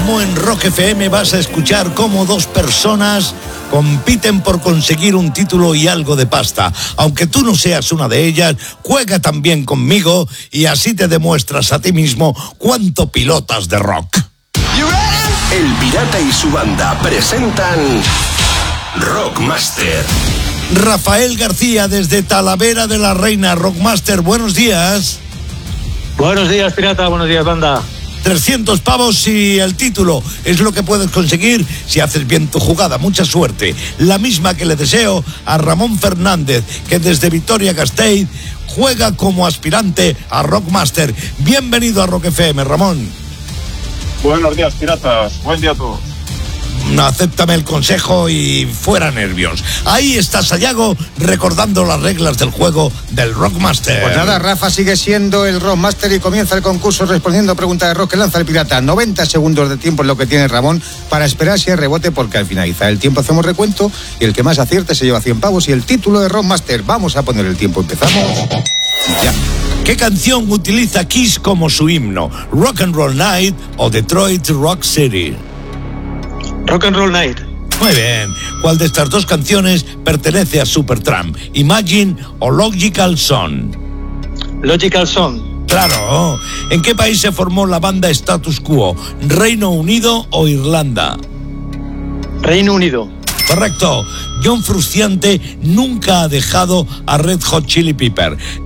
como en Rock FM vas a escuchar cómo dos personas compiten por conseguir un título y algo de pasta. Aunque tú no seas una de ellas, juega también conmigo y así te demuestras a ti mismo cuánto pilotas de rock. El Pirata y su banda presentan Rockmaster. Rafael García desde Talavera de la Reina. Rockmaster, buenos días. Buenos días, Pirata, buenos días, banda. 300 pavos y el título es lo que puedes conseguir si haces bien tu jugada. Mucha suerte. La misma que le deseo a Ramón Fernández, que desde Vitoria-Gasteiz juega como aspirante a Rockmaster. Bienvenido a Rock FM, Ramón. Buenos días, piratas. Buen día a todos. Acéptame el consejo y fuera nervios. Ahí está Sayago recordando las reglas del juego del Rockmaster. Pues nada, Rafa sigue siendo el Rockmaster y comienza el concurso respondiendo a preguntas de rock que lanza el pirata. 90 segundos de tiempo es lo que tiene Ramón para esperar si hay rebote, porque al finalizar el tiempo hacemos recuento y el que más acierte se lleva 100 pavos y el título de Rockmaster. Vamos a poner el tiempo, empezamos ya. ¿Qué canción utiliza Kiss como su himno? ¿Rock and Roll Night o Detroit Rock City? Rock and Roll Night. Muy bien. ¿Cuál de estas dos canciones pertenece a Supertramp? ¿Imagine o Logical Song? Logical Song. Claro. ¿En qué país se formó la banda Status Quo? ¿Reino Unido o Irlanda? Reino Unido. Correcto. John Frusciante nunca ha dejado a Red Hot Chili Pepper.